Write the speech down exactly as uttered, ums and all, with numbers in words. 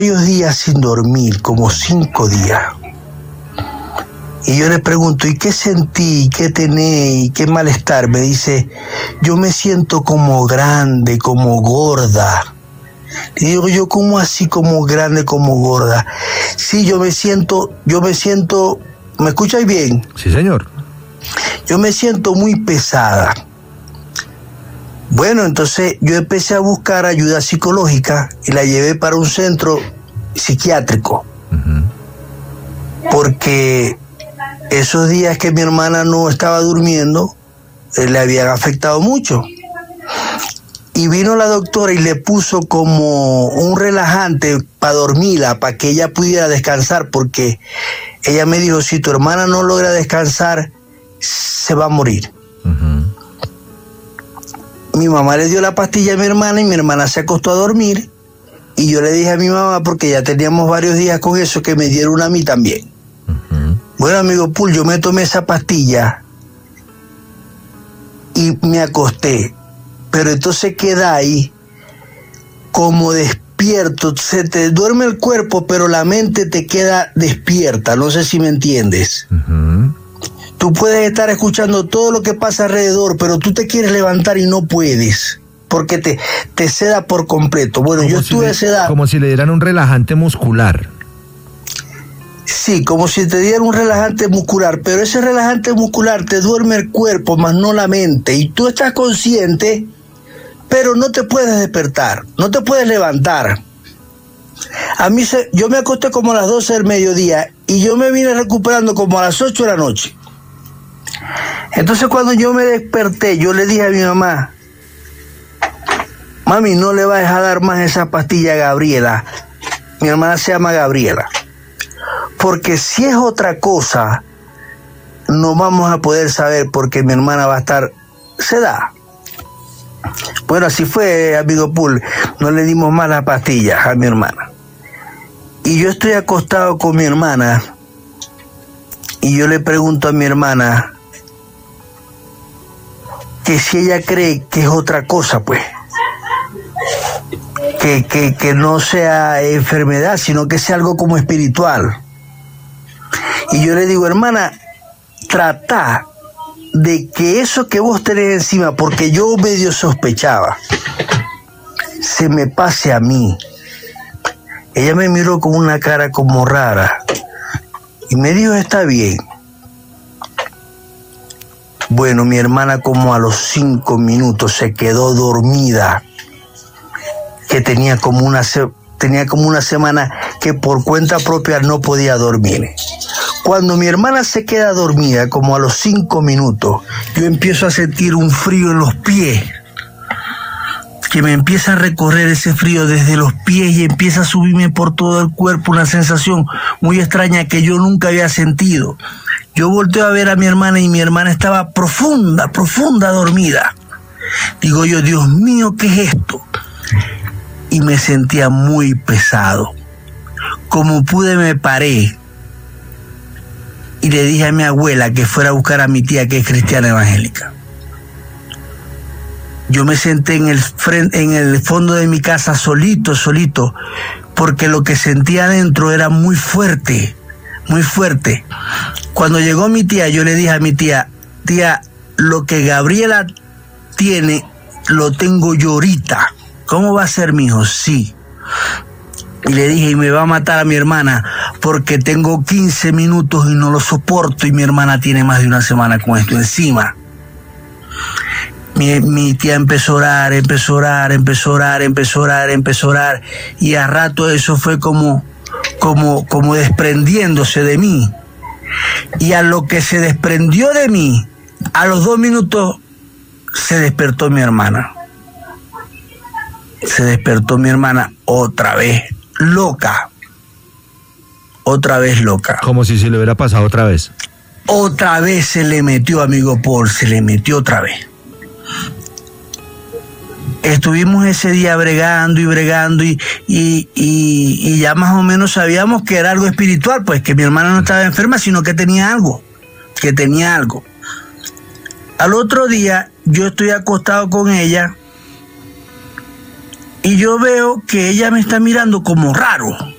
varios días sin dormir, como cinco días. Y yo le pregunto, ¿y qué sentí? ¿Qué tenés? ¿Y qué malestar? Me dice, yo me siento como grande, como gorda. Y digo yo, ¿cómo así como grande, como gorda? Sí, yo me siento, yo me siento, ¿me escucháis bien? Sí, señor. Yo me siento muy pesada. Bueno, entonces yo empecé a buscar ayuda psicológica y la llevé para un centro psiquiátrico. Uh-huh. Porque esos días que mi hermana no estaba durmiendo, eh, le habían afectado mucho. Y vino la doctora y le puso como un relajante para dormirla, para que ella pudiera descansar, porque ella me dijo, si tu hermana no logra descansar, se va a morir. Uh-huh. Mi mamá le dio la pastilla a mi hermana y mi hermana se acostó a dormir. Y yo le dije a mi mamá, porque ya teníamos varios días con eso, que me dieron una a mí también. Uh-huh. Bueno, amigo Pool, yo me tomé esa pastilla y me acosté. Pero entonces queda ahí como despierto. Se te duerme el cuerpo, pero la mente te queda despierta. No sé si me entiendes. Uh-huh. Tú puedes estar escuchando todo lo que pasa alrededor, pero tú te quieres levantar y no puedes, porque te, te seda por completo. Bueno, como yo estuve si sedado. Como si le dieran un relajante muscular. Sí, como si te dieran un relajante muscular, pero ese relajante muscular te duerme el cuerpo, más no la mente, y tú estás consciente, pero no te puedes despertar, no te puedes levantar. A mí, se, yo me acosté como a las doce del mediodía, y yo me vine recuperando como a las ocho de la noche. Entonces cuando yo me desperté, yo le dije a mi mamá, mami, no le vayas a dar más esa pastilla a Gabriela. Mi hermana se llama Gabriela. Porque si es otra cosa, no vamos a poder saber, porque mi hermana va a estar sedada. Bueno, así fue, amigo Pool. No le dimos más las pastillas a mi hermana. Y yo estoy acostado con mi hermana y yo le pregunto a mi hermana que si ella cree que es otra cosa, pues. Que, que, que no sea enfermedad, sino que sea algo como espiritual. Y yo le digo, hermana, trata de que eso que vos tenés encima, porque yo medio sospechaba, se me pase a mí. Ella me miró con una cara como rara y me dijo, está bien. Bueno, mi hermana como a los cinco minutos se quedó dormida, que tenía como una se- tenía como una semana que por cuenta propia no podía dormir. Cuando mi hermana se queda dormida, como a los cinco minutos, yo empiezo a sentir un frío en los pies, que me empieza a recorrer ese frío desde los pies y empieza a subirme por todo el cuerpo, una sensación muy extraña que yo nunca había sentido. Yo volteo a ver a mi hermana y mi hermana estaba profunda, profunda dormida. Digo yo, Dios mío, ¿qué es esto? Y me sentía muy pesado. Como pude me paré y le dije a mi abuela que fuera a buscar a mi tía, que es cristiana evangélica. Yo me senté en el, frente, en el fondo de mi casa solito, solito, porque lo que sentía adentro era muy fuerte, muy fuerte. Cuando llegó mi tía, yo le dije a mi tía, tía, lo que Gabriela tiene, lo tengo yo ahorita. ¿Cómo va a ser, mijo? Sí. Y le dije, y me va a matar a mi hermana, porque tengo quince minutos y no lo soporto, y mi hermana tiene más de una semana con esto encima. Mi, mi tía empezó a orar, empezó a orar, empezó a orar, empezó a orar, empezó a orar, y a rato eso fue como, como, como desprendiéndose de mí. Y a lo que se desprendió de mí, a los dos minutos se despertó mi hermana. Se despertó mi hermana otra vez, loca. Otra vez loca. Como si se le hubiera pasado otra vez. Otra vez se le metió, amigo Paul, se le metió otra vez. Estuvimos ese día bregando y bregando y, y, y, y ya más o menos sabíamos que era algo espiritual, pues que mi hermana no estaba enferma, sino que tenía algo, que tenía algo. Al otro día yo estoy acostado con ella y yo veo que ella me está mirando como raro.